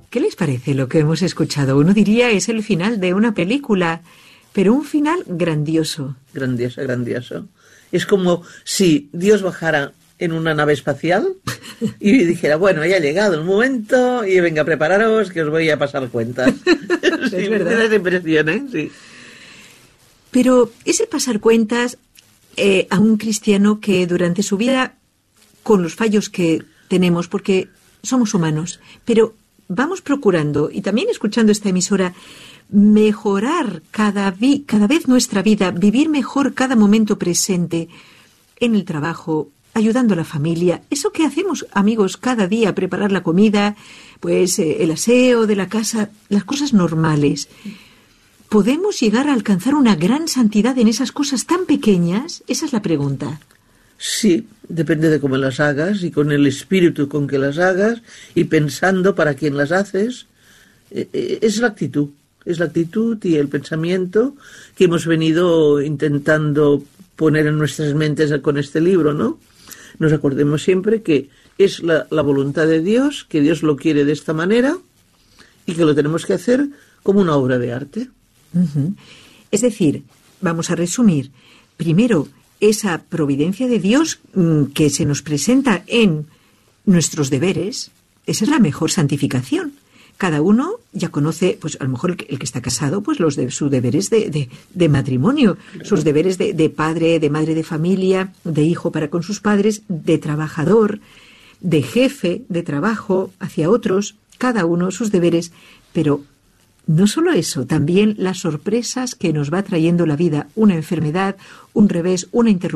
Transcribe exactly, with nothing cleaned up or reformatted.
¿Qué les parece lo que hemos escuchado? Uno diría es el final de una película, pero un final grandioso. Grandioso, grandioso. Es como si Dios bajara en una nave espacial y dijera, bueno, ya ha llegado el momento y venga, prepararos que os voy a pasar cuentas. Sí, es verdad. Me da esa impresión, ¿eh? Sí. Pero es el pasar cuentas eh, a un cristiano que durante su vida, con los fallos que tenemos, porque somos humanos, pero vamos procurando, y también escuchando esta emisora, mejorar cada, vi- cada vez nuestra vida, vivir mejor cada momento presente en el trabajo, ayudando a la familia. Eso que hacemos, amigos, cada día, preparar la comida, pues eh, el aseo de la casa, las cosas normales. ¿Podemos llegar a alcanzar una gran santidad en esas cosas tan pequeñas? Esa es la pregunta. Sí, depende de cómo las hagas y con el espíritu con que las hagas y pensando para quién las haces. Eh, eh, es la actitud, es la actitud y el pensamiento que hemos venido intentando poner en nuestras mentes con este libro, ¿no? Nos acordemos siempre que es la, la voluntad de Dios, que Dios lo quiere de esta manera y que lo tenemos que hacer como una obra de arte. Uh-huh. Es decir, vamos a resumir. Primero, esa providencia de Dios mmm, que se nos presenta en nuestros deberes, esa es la mejor santificación. Cada uno ya conoce, pues a lo mejor el que, el que está casado, pues los de sus deberes de, de, de matrimonio, sus deberes de, de padre, de madre de familia, de hijo para con sus padres, de trabajador, de jefe de trabajo hacia otros, cada uno sus deberes, pero no solo eso, también las sorpresas que nos va trayendo la vida, una enfermedad, un revés, una interrupción.